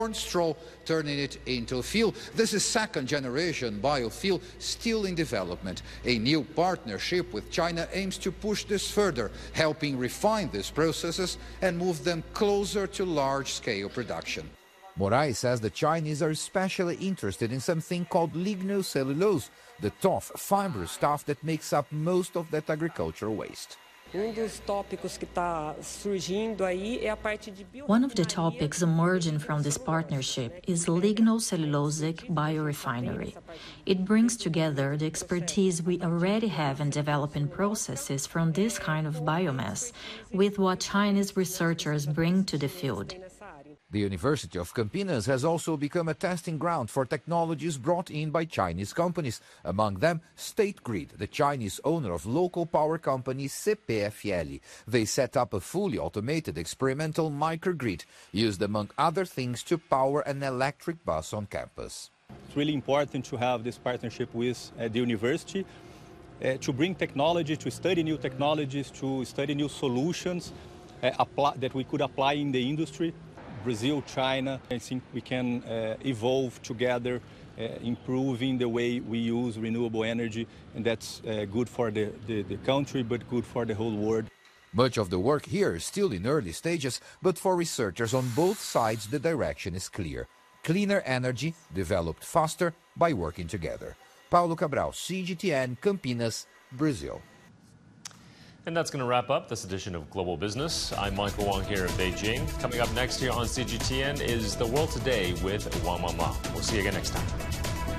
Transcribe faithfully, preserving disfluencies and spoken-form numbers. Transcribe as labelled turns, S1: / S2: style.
S1: corn straw, turning it into fuel. This is second-generation biofuel still in development. A new partnership with China aims to push this further, helping refine these processes and move them closer to large-scale production.
S2: Moraes says the Chinese are especially interested in something called lignocellulose, the tough, fibrous stuff that makes up most of that agricultural waste.
S3: One of the topics emerging from this partnership is lignocellulosic biorefinery. It brings together the expertise we already have in developing processes from this kind of biomass with what Chinese researchers bring to the field.
S2: The University of Campinas has also become a testing ground for technologies brought in by Chinese companies, among them State Grid, the Chinese owner of local power company C P F L. They set up a fully automated experimental microgrid, used among other things to power an electric bus on campus.
S4: It's really important to have this partnership with uh, the university uh, to bring technology, to study new technologies, to study new solutions uh, apply, that we could apply in the industry. Brazil, China, I think we can uh, evolve together, uh, improving the way we use renewable energy, and that's uh, good for the, the, the country, but good for the whole world.
S2: Much of the work here is still in early stages, but for researchers on both sides the direction is clear. Cleaner energy developed faster by working together. Paulo Cabral, C G T N, Campinas, Brazil.
S5: And that's going to wrap up this edition of Global Business. I'm Michael Wong here in Beijing. Coming up next here on C G T N is The World Today with Wang Mama. We'll see you again next time.